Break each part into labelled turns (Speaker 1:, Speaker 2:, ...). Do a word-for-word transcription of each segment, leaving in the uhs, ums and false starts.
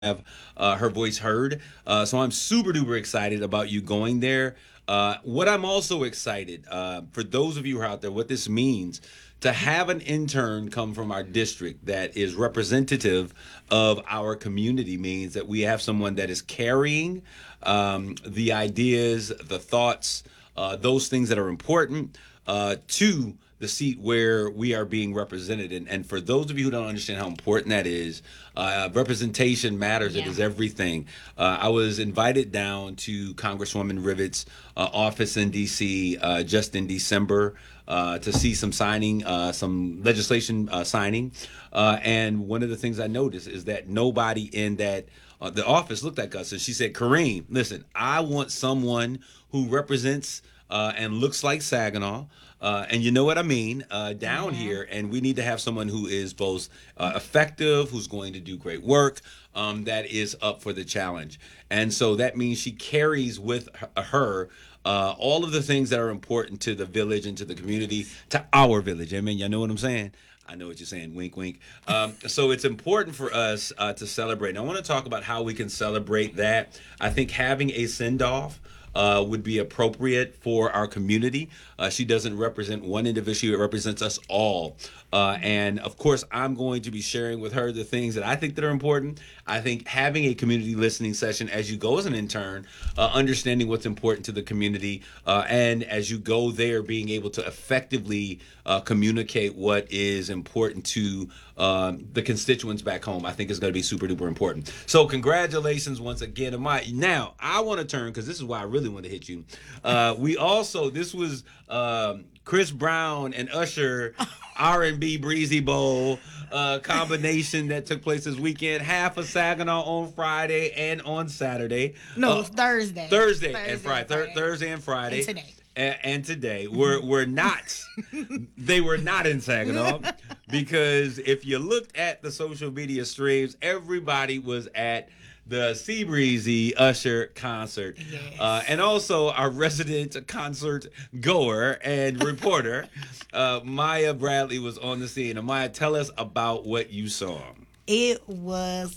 Speaker 1: have uh, her voice heard. Uh, so I'm super duper excited about you going there. Uh, what I'm also excited uh, for those of you who are out there, what this means to have an intern come from our district that is representative of our community means that we have someone that is carrying um, the ideas, the thoughts, uh, those things that are important uh, to the seat where we are being represented. And, and for those of you who don't understand how important that is, uh, representation matters. It
Speaker 2: Yeah.
Speaker 1: is everything. Uh, I was invited down to Congresswoman Rivet's uh, office in D C uh, just in December uh, to see some signing, uh, some legislation uh, signing. Uh, and one of the things I noticed is that nobody in that uh, the office looked like us. And she said, Kareem, listen, I want someone who represents uh, and looks like Saginaw. Uh, and you know what I mean, uh, down
Speaker 2: Mm-hmm.
Speaker 1: here. And we need to have someone who is both uh, effective, who's going to do great work, um, that is up for the challenge. And so that means she carries with h- her uh, all of the things that are important to the village and to the community, to our village. I mean, y'all know what I'm saying? I know what you're saying, wink, wink. Um, so it's important for us uh, to celebrate. And I want to talk about how we can celebrate that. I think having a send off uh, would be appropriate for our community. Uh, she doesn't represent one individual, she represents us all. Uh, and of course, I'm going to be sharing with her the things that I think that are important. I think having a community listening session as you go as an intern, uh, understanding what's important to the community, uh, and as you go there, being able to effectively uh, communicate what is important to um, the constituents back home, I think is going to be super duper important. So congratulations once again, Amaya. Now I want to turn because this is why I really want to hit you. Uh, we also this was um, Chris Brown and Usher R and B Breezy Bowl uh, combination that took place this weekend. Half of Saginaw on Friday and on Saturday.
Speaker 2: No,
Speaker 1: Uh,
Speaker 2: it's Thursday.
Speaker 1: Thursday,
Speaker 2: Thursday
Speaker 1: and Friday. Thur- Thursday and Friday.
Speaker 2: And today.
Speaker 1: A- and today were were not they were not in Saginaw because if you looked at the social media streams, everybody was at the Seabreezy Usher concert.
Speaker 2: Yes.
Speaker 1: Uh, and also our resident concert goer and reporter, uh, Maya Bradley, was on the scene. And Maya, tell us about what you saw.
Speaker 2: It was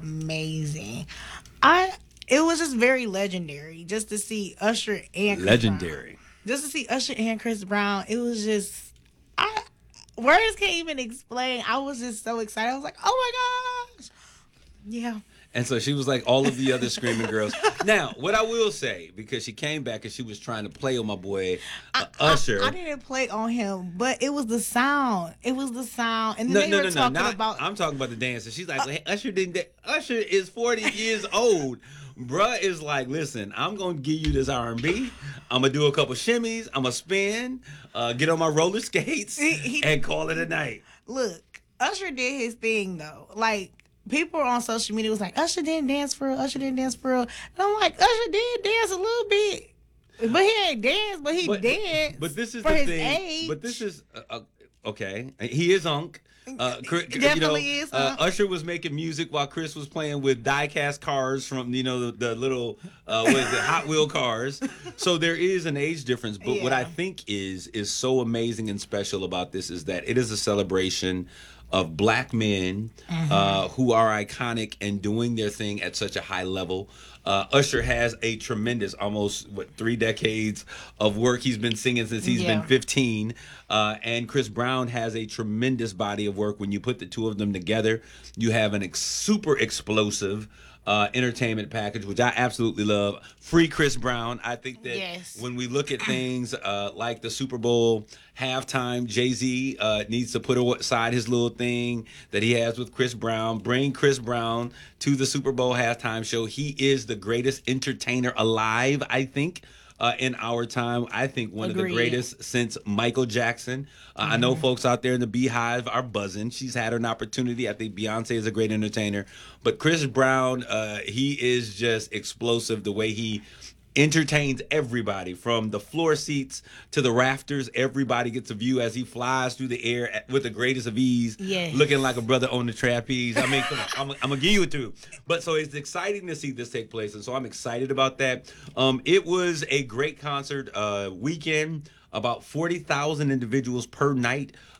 Speaker 2: amazing. I it was just very legendary just to see Usher and Chris
Speaker 1: Legendary.
Speaker 2: Brown. Just to see Usher and Chris Brown. It was just I words can't even explain. I was just so excited. I was like, "Oh my gosh." Yeah.
Speaker 1: And so she was like all of the other screaming girls. Now, what I will say, because she came back and she was trying to play on my boy uh,
Speaker 2: I,
Speaker 1: Usher.
Speaker 2: I, I didn't play on him, but it was the sound. It was the sound. And then
Speaker 1: no,
Speaker 2: they
Speaker 1: no,
Speaker 2: were
Speaker 1: no, no,
Speaker 2: talking
Speaker 1: not,
Speaker 2: about
Speaker 1: I'm talking about the dancer. She's like, hey, Usher didn't. Da- Usher is forty years old. Bruh is like, listen, I'm gonna give you this R and B. I'm gonna do a couple shimmies. I'm gonna spin, uh, get on my roller skates,
Speaker 2: He- he-
Speaker 1: and call it a night.
Speaker 2: Look, Usher did his thing though. Like people on social media was like, Usher didn't dance for real. Usher didn't dance for real. And I'm like, Usher did dance a little bit, but he ain't dance. But he
Speaker 1: But,
Speaker 2: danced.
Speaker 1: but this is
Speaker 2: for
Speaker 1: the
Speaker 2: his
Speaker 1: thing.
Speaker 2: age.
Speaker 1: But this is uh, uh, okay. He is Unc. Uh, Chris,
Speaker 2: Definitely
Speaker 1: you know,
Speaker 2: is,
Speaker 1: uh,
Speaker 2: Unc.
Speaker 1: Usher was making music while Chris was playing with die-cast cars from you know the, the little uh, what is it Hot Wheel cars. So there is an age difference. But what I
Speaker 2: Yeah.
Speaker 1: think is is so amazing and special about this is that it is a celebration of black men uh, who are iconic and doing their thing at such a high level. Uh, Usher has a tremendous, almost what three decades of work. He's been singing since he's
Speaker 2: Yeah.
Speaker 1: been fifteen, uh, and Chris Brown has a tremendous body of work. When you put the two of them together, you have an ex- super explosive uh, entertainment package, which I absolutely love. Free Chris Brown. I think that
Speaker 2: Yes.
Speaker 1: when we look at things uh, like the Super Bowl halftime, Jay-Z uh, needs to put aside his little thing that he has with Chris Brown. Bring Chris Brown to the Super Bowl halftime show. He is the greatest entertainer alive, I think. Uh, in our time, I think one of the
Speaker 2: Agreed.
Speaker 1: greatest since Michael Jackson. Uh, I know folks out there in the Beehive are buzzing. She's had an opportunity. I think Beyonce is a great entertainer, but Chris Brown, uh, he is just explosive. The way he entertains everybody from the floor seats to the rafters. Everybody gets a view as he flies through the air at, with the greatest of ease,
Speaker 2: Yes.
Speaker 1: looking like a brother on the trapeze. I mean, come on, I'm, I'm gonna give you it too. But so it's exciting to see this take place, and so I'm excited about that. Um, it was a great concert uh, weekend. About forty thousand individuals per night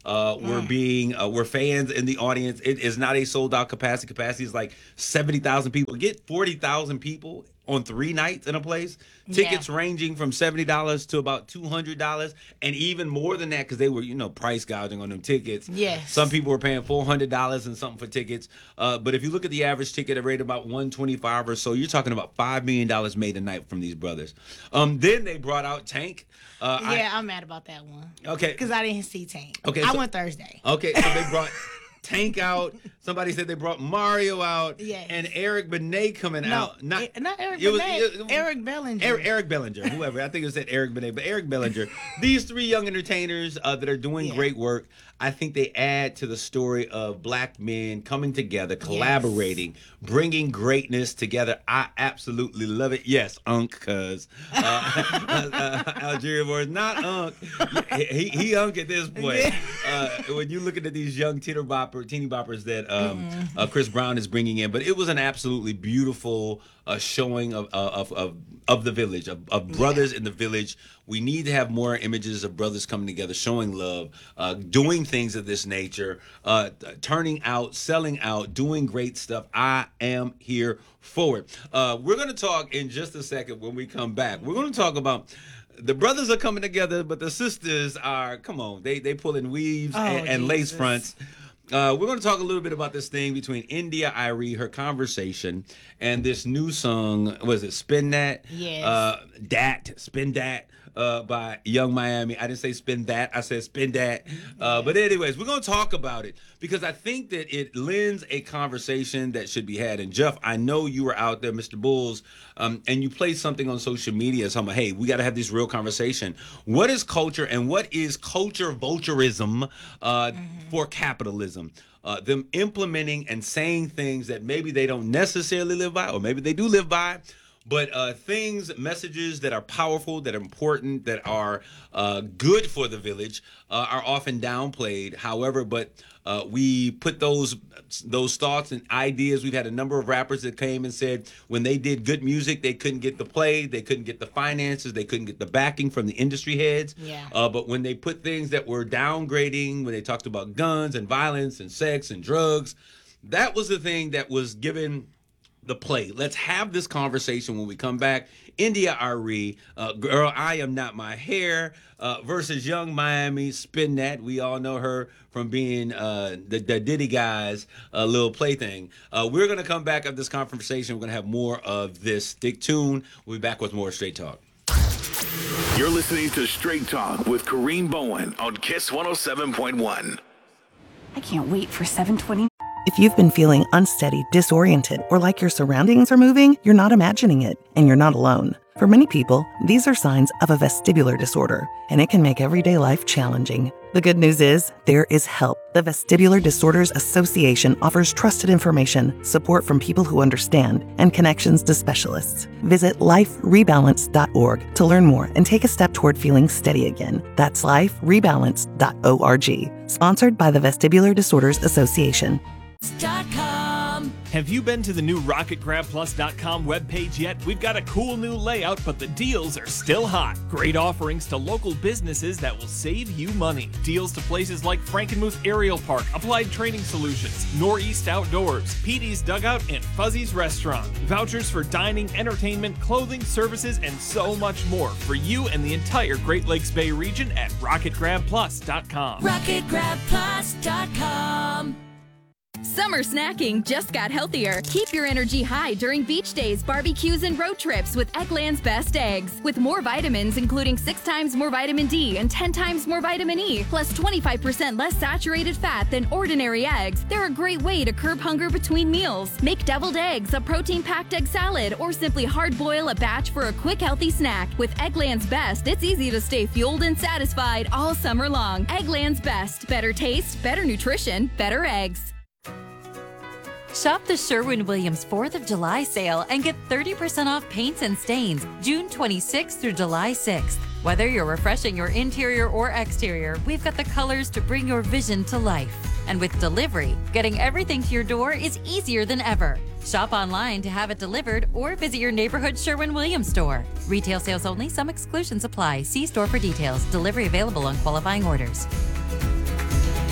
Speaker 1: uh, were being, uh, were fans in the audience. It is not a sold out capacity. Capacity is like seventy thousand people. Get forty thousand people on three nights in a place. Tickets
Speaker 2: Yeah.
Speaker 1: ranging from seventy dollars to about two hundred dollars, and even more than that because they were, you know, price gouging on them tickets.
Speaker 2: Yes.
Speaker 1: Some people were paying four hundred dollars and something for tickets. Uh, but if you look at the average ticket rate, about one twenty-five or so, you're talking about five million dollars made a night from these brothers. Um, then they brought out Tank. Uh,
Speaker 2: Yeah, I, am mad about that one.
Speaker 1: Okay.
Speaker 2: Because I didn't see Tank.
Speaker 1: Okay,
Speaker 2: I
Speaker 1: so-
Speaker 2: went Thursday.
Speaker 1: Okay, so they brought Tank out. Somebody said they brought Mario out.
Speaker 2: Yes.
Speaker 1: And Eric Benet coming
Speaker 2: No,
Speaker 1: out. Not,
Speaker 2: eh, not Eric
Speaker 1: it was-
Speaker 2: Benet.
Speaker 1: it-
Speaker 2: Eric Bellinger.
Speaker 1: Eric, Eric Bellinger, whoever. I think it said Eric Benet, but Eric Bellinger. These three young entertainers uh, that are doing
Speaker 2: Yeah.
Speaker 1: great work. I think they add to the story of black men coming together, collaborating, bringing greatness together. I absolutely love it. Yes, Unc, because uh, uh, Algeria was not Unc. He, he Unc at this point. Uh, when you're looking at these young teeter bopper, teeny boppers that um,
Speaker 2: Mm-hmm.
Speaker 1: uh, Chris Brown is bringing in, but it was an absolutely beautiful uh, showing of, of of of the village, of, of brothers in the village. We need to have more images of brothers coming together, showing love, uh, doing things of this nature, uh, turning out, selling out, doing great stuff. I am here for it. Uh, we're going to talk in just a second when we come back. We're going to talk about the brothers are coming together, but the sisters are, come on, they they pulling weaves
Speaker 2: Oh,
Speaker 1: and, and lace
Speaker 2: Jesus.
Speaker 1: fronts. Uh, we're going to talk a little bit about this thing between India Irie, her conversation, and this new song. Was it Spin That?
Speaker 2: Yes.
Speaker 1: Uh, Dat, Spin Dat. Uh, by Young Miami. I didn't say spin that. I said spin that. Uh, but anyways, we're going to talk about it because I think that it lends a conversation that should be had. And Jeff, I know you were out there, Mister Bulls, um, and you played something on social media. So I'm like, hey, we got to have this real conversation. What is culture and what is culture vulturism uh,
Speaker 2: Mm-hmm.
Speaker 1: for capitalism? Uh, them implementing and saying things that maybe they don't necessarily live by, or maybe they do live by. But uh, things, messages that are powerful, that are important, that are uh, good for the village uh, are often downplayed. However, but uh, we put those those thoughts and ideas. We've had a number of rappers that came and said when they did good music, they couldn't get the play, they couldn't get the finances, they couldn't get the backing from the industry heads.
Speaker 2: Yeah.
Speaker 1: Uh, but when they put things that were downgrading, when they talked about guns and violence and sex and drugs, that was the thing that was given the play. Let's have this conversation when we come back. India Arie, uh, Girl, I Am Not My Hair, uh, versus Young Miami, Spin That. We all know her from being uh, the, the Diddy Guys' uh, little plaything. Uh, we're going to come back of this conversation. We're going to have more of this. Stick tuned. We'll be back with more Straight Talk.
Speaker 3: You're listening to Straight Talk with Kareem Bowen on Kiss one oh seven point one.
Speaker 4: I can't wait for seven twenty.
Speaker 5: If you've been feeling unsteady, disoriented, or like your surroundings are moving, you're not imagining it, and you're not alone. For many people, these are signs of a vestibular disorder, and it can make everyday life challenging. The good news is, there is help. The Vestibular Disorders Association offers trusted information, support from people who understand, and connections to specialists. Visit life rebalance dot org to learn more and take a step toward feeling steady again. That's life rebalance dot org. Sponsored by the Vestibular Disorders Association.
Speaker 6: Have you been to the new rocket grab plus dot com webpage yet? We've got a cool new layout, but the deals are still hot. Great offerings to local businesses that will save you money. Deals to places like Frankenmuth Aerial Park, Applied Training Solutions, Northeast Outdoors, P D's Dugout, and Fuzzy's Restaurant. Vouchers for dining, entertainment, clothing, services, and so much more for you and the entire Great Lakes Bay region at rocket grab plus dot com.
Speaker 7: rocket grab plus dot com. Summer snacking just got healthier. Keep your energy high during beach days, barbecues, and road trips with Eggland's Best Eggs. With more vitamins, including six times more vitamin D and ten times more vitamin E, plus twenty-five percent less saturated fat than ordinary eggs, they're a great way to curb hunger between meals. Make deviled eggs, a protein-packed egg salad, or simply hard-boil a batch for a quick, healthy snack. With Eggland's Best, it's easy to stay fueled and satisfied all summer long. Eggland's Best. Better taste, better nutrition, better eggs.
Speaker 8: Shop the Sherwin-Williams fourth of July sale and get thirty percent off paints and stains June twenty-sixth through July sixth. Whether you're refreshing your interior or exterior, we've got the colors to bring your vision to life. And with delivery, getting everything to your door is easier than ever. Shop online to have it delivered or visit your neighborhood Sherwin-Williams store. Retail sales only, some exclusions apply. See store for details. Delivery available on qualifying orders.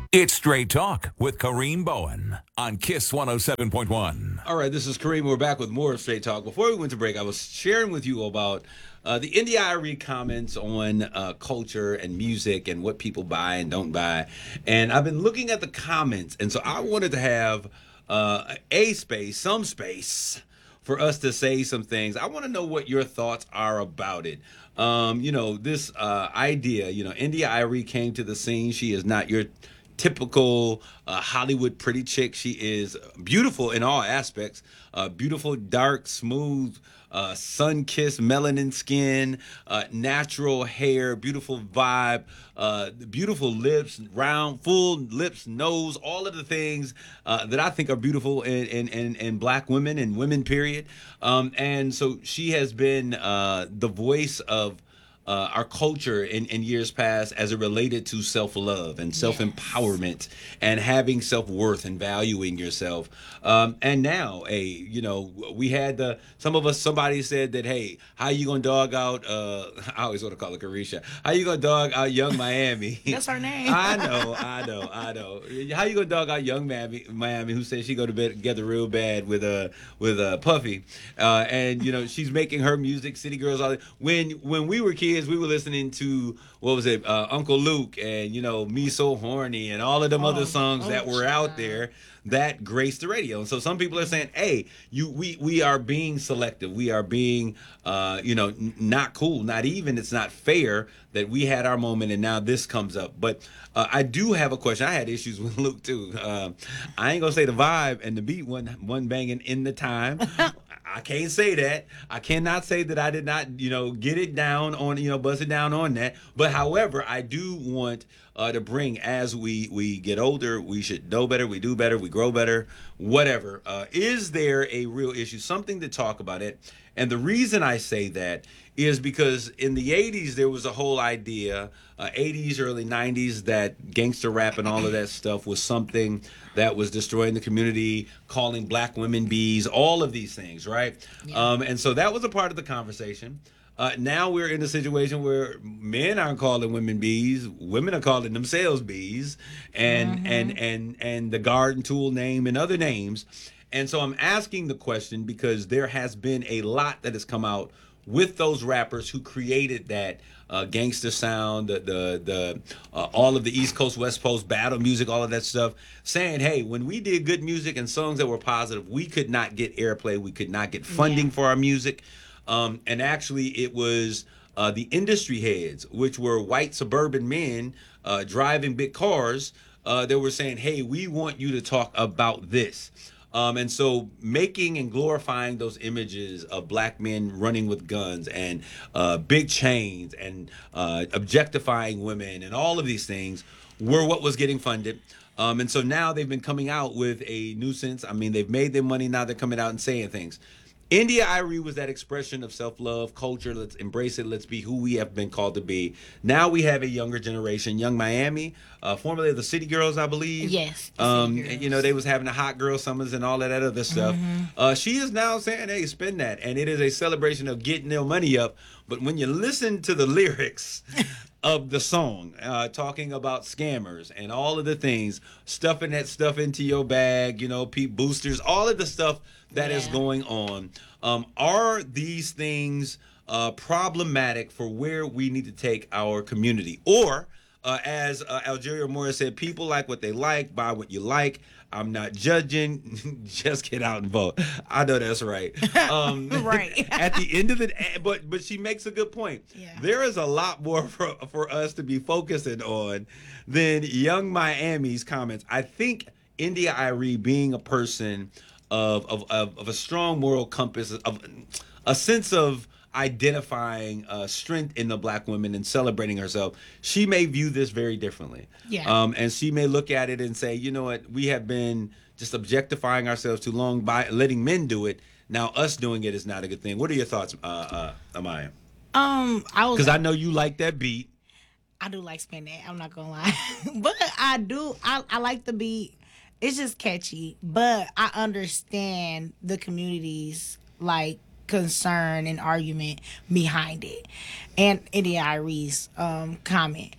Speaker 3: It's Straight Talk with Kareem Bowen on Kiss one oh seven point one.
Speaker 1: All right, this is Kareem. We're back with more of Straight Talk. Before we went to break, I was sharing with you about uh, the India Irie comments on uh, culture and music and what people buy and don't buy. And I've been looking at the comments, and so I wanted to have uh, a space, some space, for us to say some things. I want to know what your thoughts are about it. Um, you know, this uh, idea, you know, India Irie came to the scene. She is not your typical uh, Hollywood pretty chick. She is beautiful in all aspects. Uh, beautiful, dark, smooth, uh, sun-kissed melanin skin, uh, natural hair, beautiful vibe, uh, beautiful lips, round, full lips, nose, all of the things uh, that I think are beautiful in, in, in, in black women and women, period. Um, and so she has been uh, the voice of Uh, our culture in, in years past as it related to self-love and self-empowerment and having self-worth and valuing yourself. Um, and now, a you know, we had the, some of us, somebody said that, hey, how you going to dog out, uh, I always want to call her Carisha, how you going to dog out Young Miami?
Speaker 2: That's her name.
Speaker 1: I know, I know, I know. How you going to dog out Young Miami, Miami who said she go to bed together real bad with uh, with uh, Puffy. Uh, and, you know, she's making her music, City Girls, all that. When, when we were kids, we were listening to, what was it, uh, Uncle Luke and, you know, Me So Horny and all of them oh, other songs oh, that were child. out there that graced the radio. And so some people are saying, hey, you we we are being selective. We are being, uh, you know, n- not cool, not even. It's not fair that we had our moment and now this comes up. But uh, I do have a question. I had issues with Luke, too. Uh, I ain't going to say the vibe and the beat wasn't, wasn't banging in the time. I can't say that. I cannot say that I did not, you know, get it down on, you know, bust it down on that. But however, I do want uh, to bring, as we, we get older, we should know better, we do better, we grow better, whatever. Uh, is there a real issue, something to talk about it? And the reason I say that is because in the eighties, there was a whole idea, uh, eighties, early nineties, that gangster rap and all of that stuff was something that was destroying the community, calling black women bees, all of these things, right? Yeah. Um, and so that was a part of the conversation. Uh, now we're in a situation where men aren't calling women bees, women are calling themselves bees, and mm-hmm. and and and the garden tool name and other names. And so I'm asking the question because there has been a lot that has come out with those rappers who created that uh, gangster sound, the the, the uh, all of the East Coast, West Coast battle music, all of that stuff, saying, hey, when we did good music and songs that were positive, we could not get airplay, we could not get funding yeah. for our music. Um, and actually, it was uh, the industry heads, which were white suburban men uh, driving big cars, uh, that were saying, hey, we want you to talk about this. Um, and so making and glorifying those images of black men running with guns and uh, big chains and uh, objectifying women and all of these things were what was getting funded. Um, and so now they've been coming out with a nuisance. I mean, they've made their money. Now they're coming out and saying things. India Irie was that expression of self-love, culture. Let's embrace it. Let's be who we have been called to be. Now we have a younger generation, Young Miami, uh, formerly the City Girls, I believe.
Speaker 2: Yes.
Speaker 1: Um, you know, they was having the hot girl summers and all of that other stuff. Mm-hmm. Uh, she is now saying, hey, spend that. And it is a celebration of getting their money up. But when you listen to the lyrics of the song, uh, talking about scammers and all of the things, stuffing that stuff into your bag, you know, peep boosters, all of the stuff that yeah. is going on. Um, are these things uh, problematic for where we need to take our community? Or, uh, as uh, Algeria Morris said, people like what they like, buy what you like. I'm not judging. Just get out and vote. I know that's right. Um,
Speaker 2: right.
Speaker 1: At the end of the day, but but she makes a good point. Yeah. There is a lot more for, for us to be focusing on than Young Miami's comments. I think India Irie being a person Of, of of of a strong moral compass, of a sense of identifying uh, strength in the black woman and celebrating herself, she may view this very differently.
Speaker 2: Yeah. Um,
Speaker 1: and she may look at it and say, you know what, we have been just objectifying ourselves too long by letting men do it. Now us doing it is not a good thing. What are your thoughts, uh, uh, Amaya?
Speaker 2: Um, I was
Speaker 1: because I know you like that beat.
Speaker 2: I do like spin that. I'm not gonna lie, but I do. I I like the beat. It's just catchy, but I understand the community's like concern and argument behind it, and India Irie's um, comment.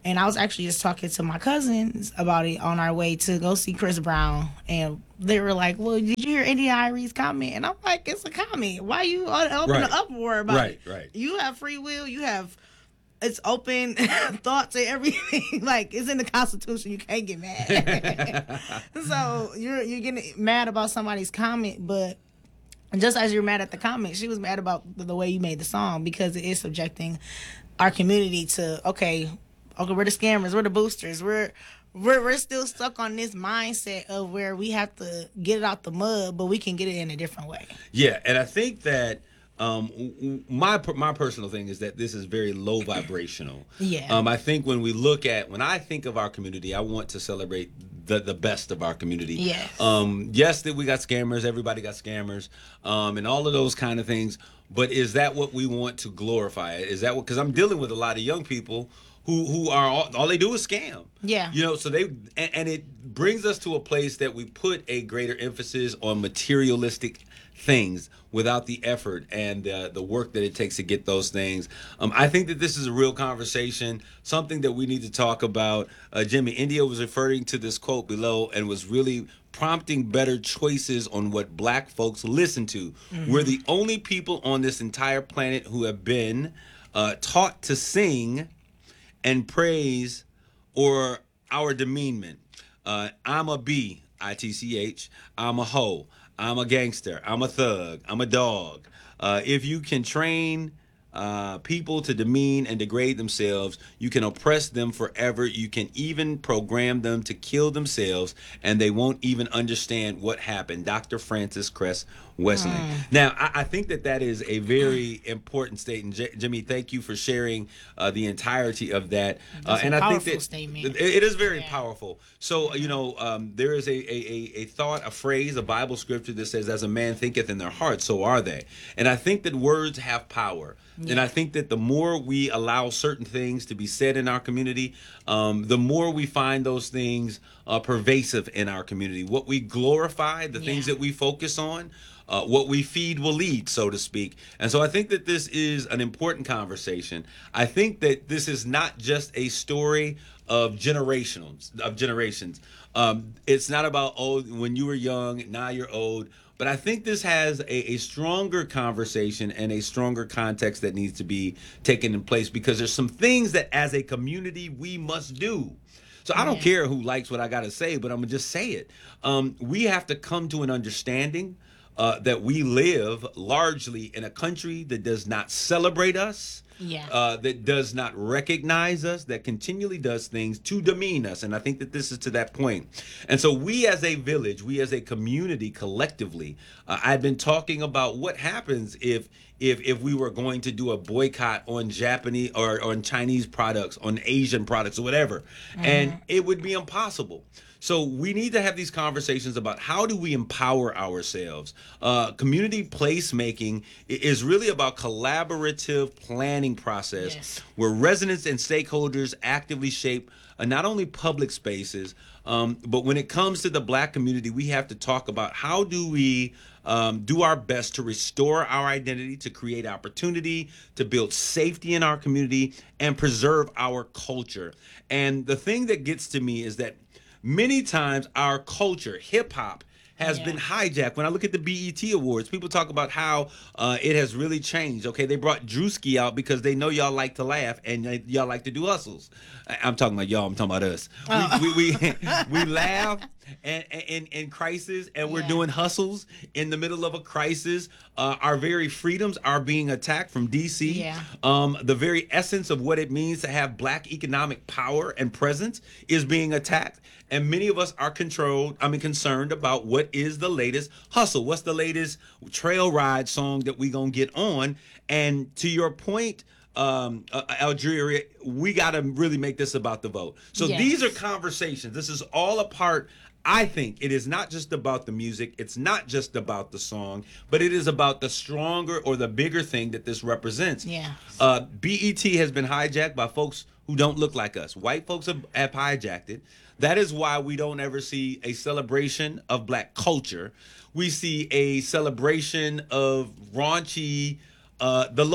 Speaker 2: And I was actually just talking to my cousins about it on our way to go see Chris Brown. And they were like, well, did you hear India Irie's comment? And I'm like, it's a comment. Why you open
Speaker 1: Right.
Speaker 2: an uproar about
Speaker 1: Right,
Speaker 2: it?
Speaker 1: right.
Speaker 2: You have free will. You have, it's open thoughts and everything. Like, it's in the Constitution. You can't get mad. So you're, you're getting mad about somebody's comment, but just as you're mad at the comment, she was mad about the, the way you made the song, because it is subjecting our community to, okay, okay, we're the scammers, we're the boosters, we're we're we're still stuck on this mindset of where we have to get it out the mud, but we can get it in a different way.
Speaker 1: Yeah, and I think that um, w- w- my per- my personal thing is that this is very low vibrational.
Speaker 2: Yeah.
Speaker 1: Um, I think when we look at when I think of our community, I want to celebrate the the best of our community.
Speaker 2: Yes.
Speaker 1: Um, yes, that we got scammers. Everybody got scammers, um, and all of those kind of things. But is that what we want to glorify? Is that what? Because I'm dealing with a lot of young people who who are all, all they do is scam.
Speaker 2: Yeah.
Speaker 1: You know, so they and, and it brings us to a place that we put a greater emphasis on materialistic things without the effort and uh, the work that it takes to get those things. Um, I think that this is a real conversation, something that we need to talk about. Uh, Jimmy, India was referring to this quote below and was really prompting better choices on what black folks listen to. Mm-hmm. We're the only people on this entire planet who have been uh, taught to sing and praise or our demeanment. Uh, I'm a B, I T C H. I'm a hoe. I'm a gangster. I'm a thug. I'm a dog. Uh, if you can train uh, people to demean and degrade themselves, you can oppress them forever. You can even program them to kill themselves, and they won't even understand what happened. Doctor Francis Cress Wesseling. Mm. Now, I, I think that that is a very important statement. J- Jimmy, thank you for sharing uh, the entirety of that. Uh, and I think that
Speaker 2: statement.
Speaker 1: it, it is very
Speaker 2: yeah.
Speaker 1: powerful. So, you know, um, there is a, a, a, a thought, a phrase, a Bible scripture that says, as a man thinketh in their heart, so are they. And I think that words have power. Yeah. And I think that the more we allow certain things to be said in our community, um, the more we find those things uh, pervasive in our community. What we glorify, the yeah. things that we focus on, Uh, what we feed will lead, so to speak. And so I think that this is an important conversation. I think that this is not just a story of generations, of generations. Um, it's not about, oh, when you were young, now you're old. But I think this has a, a stronger conversation and a stronger context that needs to be taken in place, because there's some things that as a community we must do. So I don't yeah. care who likes what I got to say, but I'm going to just say it. Um, we have to come to an understanding Uh, that we live largely in a country that does not celebrate us,
Speaker 2: yeah.
Speaker 1: uh, that does not recognize us, that continually does things to demean us. And I think that this is to that point. And so we as a village, we as a community collectively, uh, I've been talking about what happens if if if we were going to do a boycott on Japanese or on Chinese products, on Asian products or whatever. Mm-hmm. And it would be impossible. So we need to have these conversations about how do we empower ourselves. Uh, community placemaking is really about collaborative planning process yes. where residents and stakeholders actively shape uh, not only public spaces, um, but when it comes to the black community, we have to talk about how do we um, do our best to restore our identity, to create opportunity, to build safety in our community, and preserve our culture. And the thing that gets to me is that many times our culture, hip hop, has yeah. been hijacked. When I look at the B E T Awards, people talk about how uh, it has really changed. Okay, they brought Drewski out because they know y'all like to laugh and y'all like to do hustles. I'm talking about y'all. I'm talking about us. Oh. We, we, we, we laugh and in in crisis, and we're yeah. doing hustles in the middle of a crisis. Uh, our very freedoms are being attacked from D C.
Speaker 2: Yeah.
Speaker 1: Um, the very essence of what it means to have black economic power and presence is being attacked. And many of us are controlled, I mean, concerned about what is the latest hustle. What's the latest trail ride song that we gonna get on? And to your point, um, uh, Algeria, we got to really make this about the vote. So yes. these are conversations. This is all a part. I think it is not just about the music. It's not just about the song, but it is about the stronger or the bigger thing that this represents.
Speaker 2: Yeah.
Speaker 1: Uh, B E T has been hijacked by folks who don't look like us. White folks have, have hijacked it. That is why we don't ever see a celebration of black culture. We see a celebration of raunchy, uh, the lowest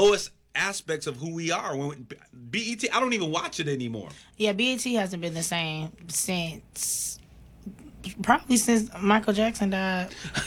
Speaker 1: aspects of who we are. When B E T, I don't even watch it anymore.
Speaker 2: Yeah, B E T hasn't been the same since probably since Michael Jackson died.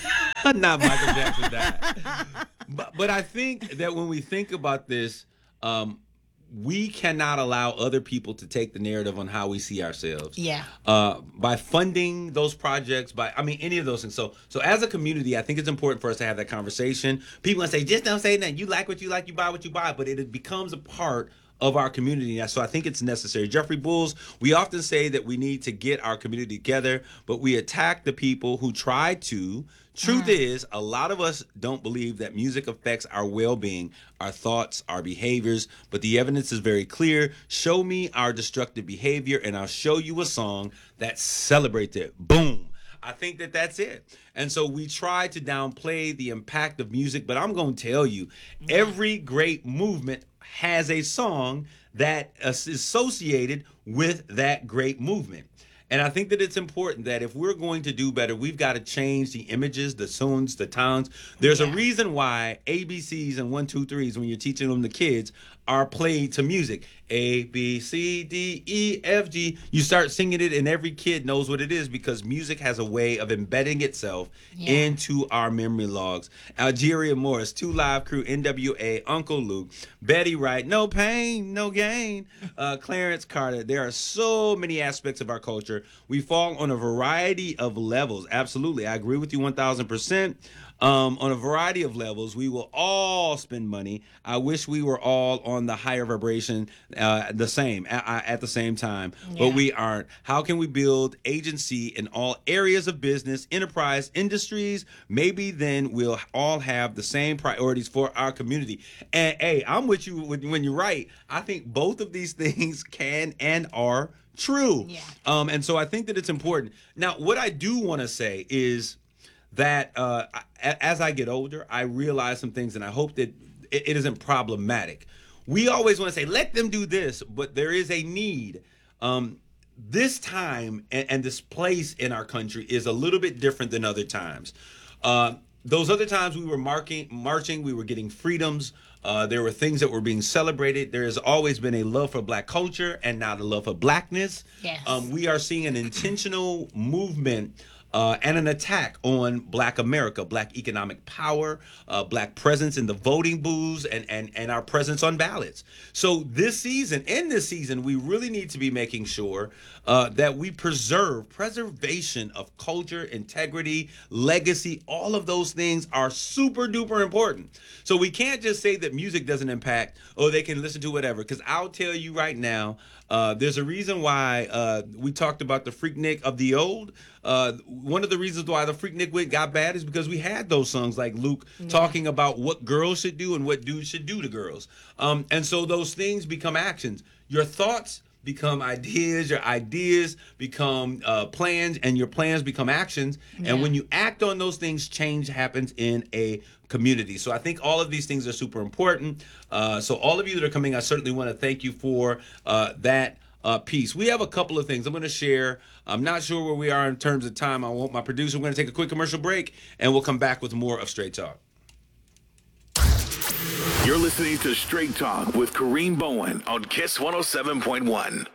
Speaker 1: Not Michael Jackson died. But, but I think that when we think about this, um, we cannot allow other people to take the narrative on how we see ourselves.
Speaker 2: Yeah.
Speaker 1: Uh, by funding those projects, by I mean any of those things. So, so as a community, I think it's important for us to have that conversation. People gonna say, just don't say that. You like what you like, you buy what you buy, but it becomes a part of our community. So I think it's necessary. Jeffrey Bulls, we often say that we need to get our community together, but we attack the people who try to. Truth is, a lot of us don't believe that music affects our well-being, our thoughts, our behaviors, but the evidence is very clear. Show me our destructive behavior, and I'll show you a song that celebrates it. Boom. I think that that's it. And so we try to downplay the impact of music, but I'm going to tell you, every great movement has a song that is associated with that great movement. And I think that it's important that if we're going to do better, we've got to change the images, the tunes, the towns. There's yeah. a reason why A B Cs and one, two, threes, when you're teaching them the kids, are played to music. A, B, C, D, E, F, G. You start singing it and every kid knows what it is because music has a way of embedding itself yeah. into our memory logs. Algeria Morris, Two Live Crew, N W A, Uncle Luke, Betty Wright, No Pain, No Gain, uh, Clarence Carter. There are so many aspects of our culture. We fall on a variety of levels. Absolutely. I agree with you one thousand percent. Um, on a variety of levels, we will all spend money. I wish we were all on the higher vibration, uh, the same at, at the same time, yeah. but we aren't. How can we build agency in all areas of business, enterprise, industries? Maybe then we'll all have the same priorities for our community. And hey, I'm with you when, when you're right. I think both of these things can and are true. Yeah. Um, and so I think that it's important. Now, what I do want to say is that uh, as I get older, I realize some things, and I hope that it, it isn't problematic. We always want to say, let them do this, but there is a need. Um, this time and, and this place in our country is a little bit different than other times. Uh, those other times we were marking, marching, we were getting freedoms. Uh, there were things that were being celebrated. There has always been a love for black culture and now the love for blackness.
Speaker 2: Yes.
Speaker 1: Um, we are seeing an intentional movement Uh, and an attack on black America, black economic power, uh, black presence in the voting booths, and, and, and our presence on ballots. So this season, in this season, we really need to be making sure uh, that we preserve preservation of culture, integrity, legacy. All of those things are super duper important. So we can't just say that music doesn't impact, or they can listen to whatever, because I'll tell you right now, Uh, there's a reason why uh, we talked about the Freaknik of the old. Uh, one of the reasons why the Freaknik got bad is because we had those songs like Luke yeah. talking about what girls should do and what dudes should do to girls. Um, and so those things become actions. Your thoughts become ideas, your ideas become uh, plans, and your plans become actions. Yeah. And when you act on those things, change happens in a community. So I think all of these things are super important. Uh, so all of you that are coming, I certainly want to thank you for uh, that uh, piece. We have a couple of things I'm going to share. I'm not sure where we are in terms of time. I want my producer. We're going to take a quick commercial break, and we'll come back with more of Straight Talk.
Speaker 3: You're listening to Straight Talk with Kareem Bowen on Kiss one oh seven point one.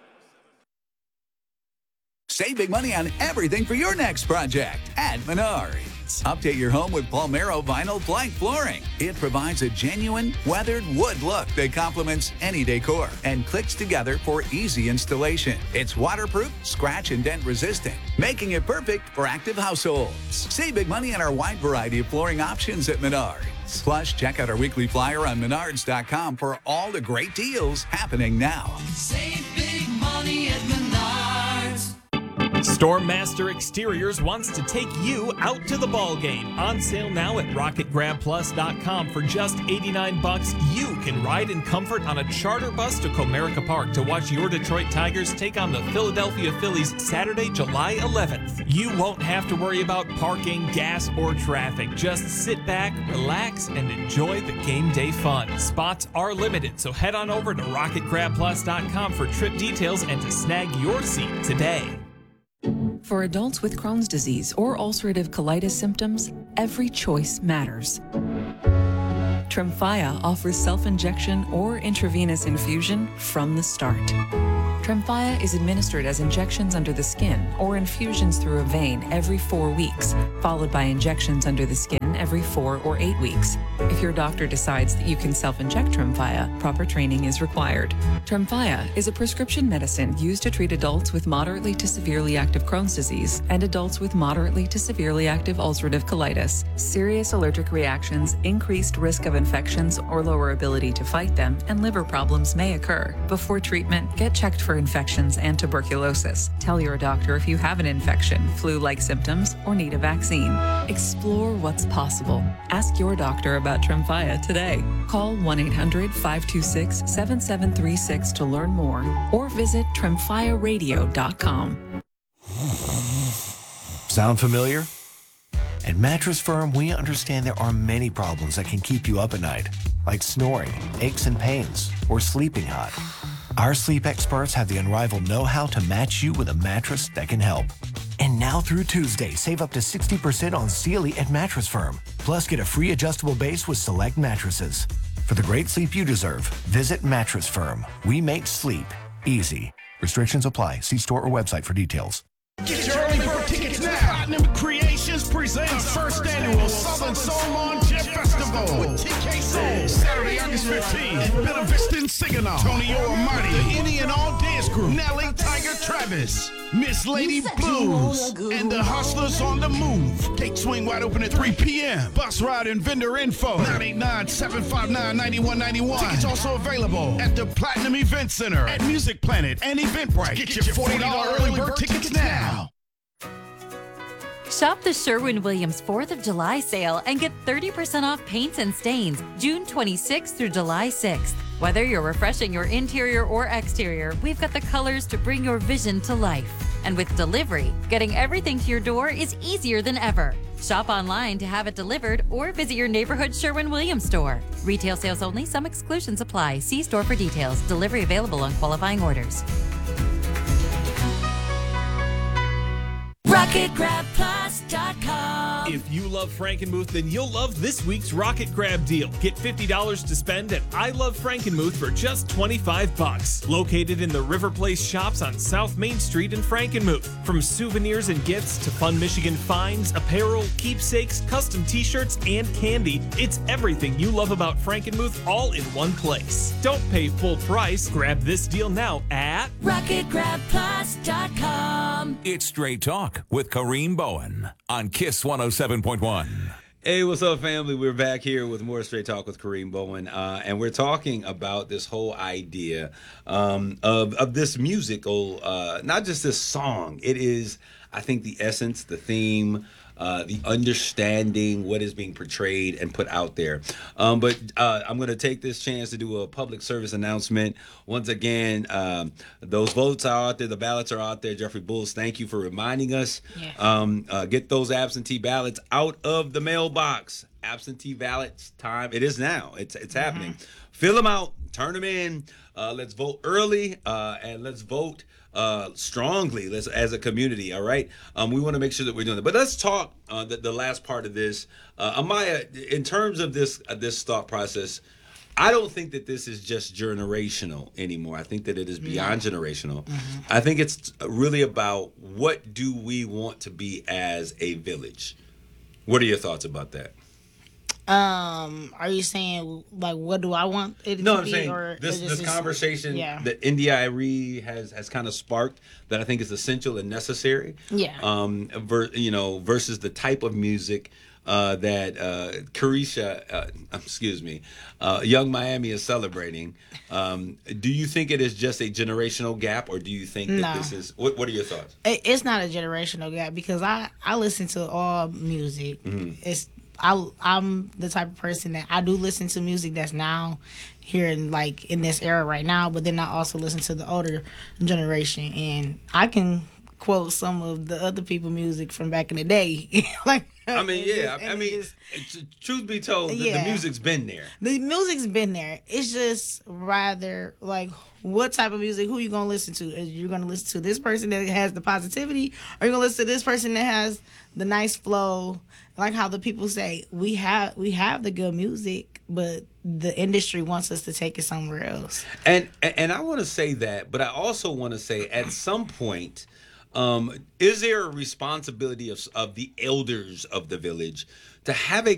Speaker 9: Save big money on everything for your next project at Menards. Update your home with Palmero Vinyl Plank Flooring. It provides a genuine, weathered wood look that complements any decor and clicks together for easy installation. It's waterproof, scratch and dent resistant, making it perfect for active households. Save big money on our wide variety of flooring options at Menards. Plus, check out our weekly flyer on menards dot com for all the great deals happening now.
Speaker 10: Save big money at Menards.
Speaker 6: Stormmaster Exteriors wants to take you out to the ball game. On sale now at rocket grab plus dot com for just eighty-nine bucks. You can ride in comfort on a charter bus to Comerica Park to watch your Detroit Tigers take on the Philadelphia Phillies Saturday, July eleventh. You won't have to worry about parking, gas, or traffic. Just sit back, relax, and enjoy the game day fun. Spots are limited, so head on over to rocket grab plus dot com for trip details and to snag your seat today.
Speaker 11: For adults with Crohn's disease or ulcerative colitis symptoms, every choice matters. Tremfya offers self-injection or intravenous infusion from the start. Tremfya is administered as injections under the skin or infusions through a vein every four weeks, followed by injections under the skin every four or eight weeks. If your doctor decides that you can self-inject Tremfya, proper training is required. Tremfya is a prescription medicine used to treat adults with moderately to severely active Crohn's disease and adults with moderately to severely active ulcerative colitis. Serious allergic reactions, increased risk of infections or lower ability to fight them, and liver problems may occur. Before treatment, get checked for infections and tuberculosis. Tell your doctor if you have an infection, flu-like symptoms, or need a vaccine. Explore what's possible. Ask your doctor about Tremfya today. Call one eight hundred, five two six, seven seven three six to learn more or visit tremfya radio dot com.
Speaker 12: Sound familiar? At Mattress Firm, we understand there are many problems that can keep you up at night, like snoring, aches and pains, or sleeping hot. Our sleep experts have the unrivaled know-how to match you with a mattress that can help. And now through Tuesday, save up to sixty percent on Sealy at Mattress Firm. Plus, get a free adjustable base with select mattresses. For the great sleep you deserve, visit Mattress Firm. We make sleep easy. Restrictions apply. See store or website for details.
Speaker 13: Get your early bird tickets now. Platinum Creations presents first annual Southern Soul on Jet Festival with T K Soul, Saturday, August fifteenth. Bill Vista and Siganon, Tony Amati, the Any and All Dance Group, Nelly, Tiger Travis, Miss Lady Blues, and the Hustlers on the Move. Gate swing wide open at three p.m. Bus ride and vendor info, nine eight nine, seven five nine, nine one nine one. Tickets also available at the Platinum Event Center at Music Planet and Eventbrite. Get your forty dollars early bird tickets now.
Speaker 8: Shop the Sherwin-Williams fourth of July sale and get thirty percent off paints and stains June twenty-sixth through July sixth. Whether you're refreshing your interior or exterior, we've got the colors to bring your vision to life. And with delivery, getting everything to your door is easier than ever. Shop online to have it delivered or visit your neighborhood Sherwin-Williams store. Retail sales only, some exclusions apply. See store for details. Delivery available on qualifying orders.
Speaker 10: rocket grab plus dot com.
Speaker 6: If you love Frankenmuth, then you'll love this week's Rocket Grab deal. Get fifty dollars to spend at I Love Frankenmuth for just twenty-five bucks. Located in the River Place shops on South Main Street in Frankenmuth. From souvenirs and gifts to fun Michigan finds, apparel, keepsakes, custom t-shirts, and candy, it's everything you love about Frankenmuth all in one place. Don't pay full price. Grab this deal now at
Speaker 10: rocket grab plus dot com.
Speaker 9: It's Straight Talk with Kareem Bowen on Kiss one oh seven point one.
Speaker 1: Hey, what's up, family? We're back here with more Straight Talk with Kareem Bowen, uh, and we're talking about this whole idea um, of of this musical, uh, not just this song. It is, I think, the essence, the theme, uh, the understanding what is being portrayed and put out there. Um, but uh, I'm going to take this chance to do a public service announcement. Once again, um, those votes are out there. The ballots are out there. Jeffrey Bulls, thank you for reminding us.
Speaker 2: Yeah.
Speaker 1: Um, uh, get those absentee ballots out of the mailbox. Absentee ballots time. It is now. It's it's mm-hmm. happening. Fill them out. Turn them in. Uh, let's vote early uh, and let's vote uh, strongly. Let's as a community. All right. Um, we want to make sure that we're doing that. But let's talk uh, the, the last part of this. Uh, Amaya, in terms of this uh, this thought process, I don't think that this is just generational anymore. I think that it is beyond yeah. generational. Mm-hmm. I think it's really about what do we want to be as a village. What are your thoughts about that?
Speaker 2: Um, are you saying like what do I want it
Speaker 1: no,
Speaker 2: to
Speaker 1: I'm
Speaker 2: be?
Speaker 1: saying
Speaker 2: Or
Speaker 1: this
Speaker 2: is
Speaker 1: this
Speaker 2: just,
Speaker 1: conversation
Speaker 2: yeah.
Speaker 1: that India.Arie has has kind of sparked that I think is essential and necessary.
Speaker 2: Yeah.
Speaker 1: Um, ver, you know, versus the type of music uh, that uh, Carisha, uh, excuse me, uh, Young Miami is celebrating. Um, do you think it is just a generational gap, or do you think that
Speaker 2: no.
Speaker 1: this is? What, what are your thoughts?
Speaker 2: It, it's not a generational gap because I I listen to all music.
Speaker 1: Mm-hmm.
Speaker 2: It's I, I'm the type of person that I do listen to music that's now here in like in this era right now, but then I also listen to the older generation, and I can quote some of the other people music from back in the day. like
Speaker 1: I mean, yeah,
Speaker 2: just,
Speaker 1: I mean,
Speaker 2: just,
Speaker 1: truth be told,
Speaker 2: yeah.
Speaker 1: the, the music's been there.
Speaker 2: The music's been there. It's just rather like what type of music, who you gonna listen to? Is you gonna listen to this person that has the positivity, or you gonna listen to this person that has the nice flow? Like how the people say, we have we have the good music. but the industry wants us to take it somewhere else.
Speaker 1: And and I want to say that, but I also want to say at some point, um, is there a responsibility of of the elders of the village to have a